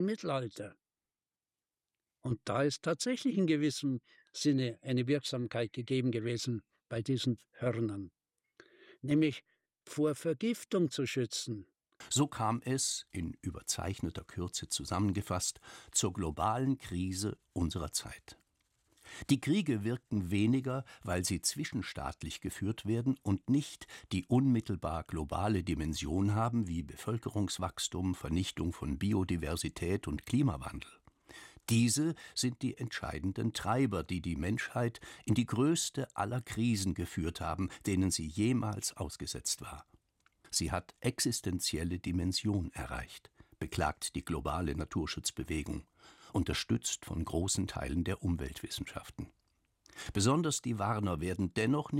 Mittelalter. Und da ist tatsächlich in gewissem Sinne eine Wirksamkeit gegeben gewesen bei diesen Hörnern, nämlich vor Vergiftung zu schützen. So kam es, in überzeichneter Kürze zusammengefasst, zur globalen Krise unserer Zeit. Die Kriege wirken weniger, weil sie zwischenstaatlich geführt werden und nicht die unmittelbar globale Dimension haben wie Bevölkerungswachstum, Vernichtung von Biodiversität und Klimawandel. Diese sind die entscheidenden Treiber, die die Menschheit in die größte aller Krisen geführt haben, denen sie jemals ausgesetzt war. Sie hat existenzielle Dimension erreicht, beklagt die globale Naturschutzbewegung, unterstützt von großen Teilen der Umweltwissenschaften. Besonders die Warner werden dennoch